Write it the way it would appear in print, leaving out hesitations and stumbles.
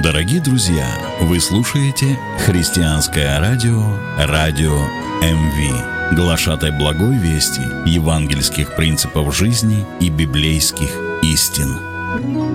Дорогие друзья, вы слушаете христианское радио, радио МВ, глашатай благой вести, евангельских принципов жизни и библейских истин.